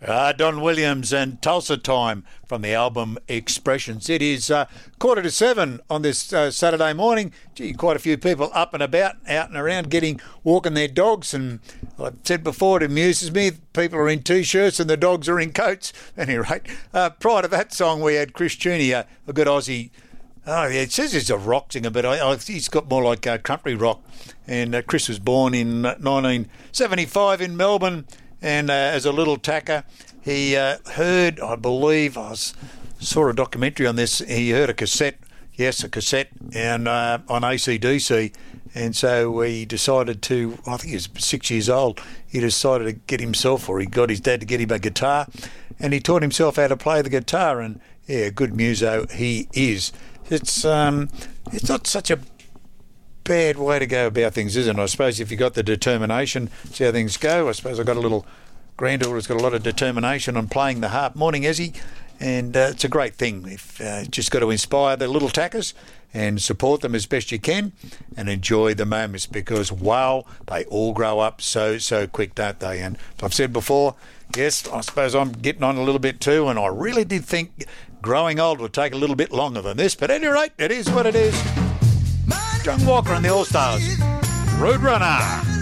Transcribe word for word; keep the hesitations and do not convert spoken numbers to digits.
Uh, Don Williams and Tulsa Time from the album Expressions. It is uh, quarter to seven on this uh, Saturday morning. Gee, quite a few people up and about, out and around, getting walking their dogs. And I've said before, it amuses me. People are in T-shirts and the dogs are in coats. At any rate, uh, prior to that song, we had Chris Tooney, a, a good Aussie. Oh, yeah, it says he's a rock singer, but I, I, he's got more like uh, country rock. And uh, Chris was born in uh, nineteen seventy-five in Melbourne. And uh, as a little tacker, he uh, heard, I believe, I was, saw a documentary on this, he heard a cassette, yes, a cassette, and uh, on A C D C, and so he decided to, I think he was six years old, he decided to get himself, or he got his dad to get him a guitar, and he taught himself how to play the guitar, and yeah, good muso he is. It's um, it's not such a bad way to go about things, isn't it? I suppose if you've got the determination, see how things go. I suppose I've got a little granddaughter who's got a lot of determination on playing the harp. Morning, Ezzy. And uh, it's a great thing. If uh, just got to inspire the little tackers and support them as best you can and enjoy the moments, because, wow, they all grow up so, so quick, don't they? And I've said before, yes, I suppose I'm getting on a little bit too, and I really did think growing old would take a little bit longer than this. But at any rate, it is what it is. John Walker and the All-Stars. Roadrunner.